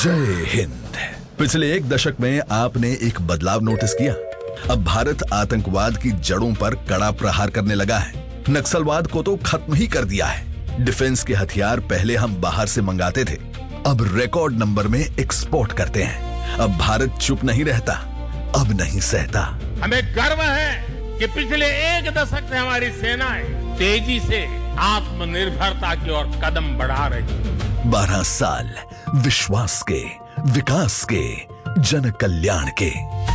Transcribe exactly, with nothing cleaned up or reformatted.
जय हिंद। पिछले एक दशक में आपने एक बदलाव नोटिस किया। अब भारत आतंकवाद की जड़ों पर कड़ा प्रहार करने लगा है। नक्सलवाद को तो खत्म ही कर दिया है। डिफेंस के हथियार पहले हम बाहर से मंगाते थे, अब रिकॉर्ड नंबर में एक्सपोर्ट करते हैं। अब भारत चुप नहीं रहता, अब नहीं सहता। हमें गर्व है कि पिछले एक दशक से हमारी सेनाएं तेजी से आत्मनिर्भरता की ओर कदम बढ़ा रही है। बारह साल विश्वास के, विकास के, जन कल्याण के।